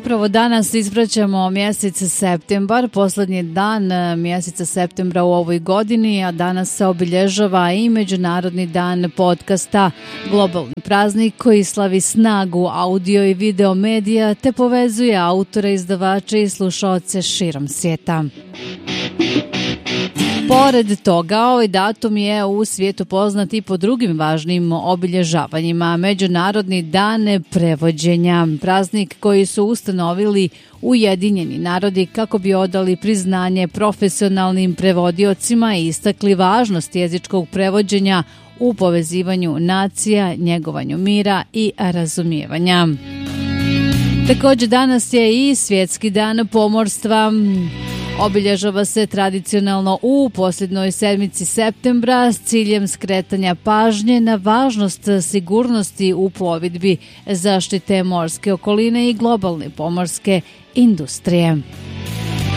zapravo danas ispraćamo mjesec septembar, posljednji dan mjeseca septembra u ovoj godini, a danas se obilježava i Međunarodni dan podcasta, globalni praznik koji slavi snagu audio i video medija te povezuje autore, izdavače i slušaoce širom svijeta. Pored toga, ovaj datum je u svijetu poznat i po drugim važnim obilježavanjima. Međunarodni dan prevođenja, praznik koji su ustanovili Ujedinjeni narodi kako bi odali priznanje profesionalnim prevodiocima i istakli važnost jezičkog prevođenja u povezivanju nacija, njegovanju mira i razumijevanja. Također danas je i Svjetski dan pomorstva. Obilježava se tradicionalno u posljednjoj sedmici septembra s ciljem skretanja pažnje na važnost sigurnosti u plovidbi, zaštite morske okoline i globalne pomorske industrije.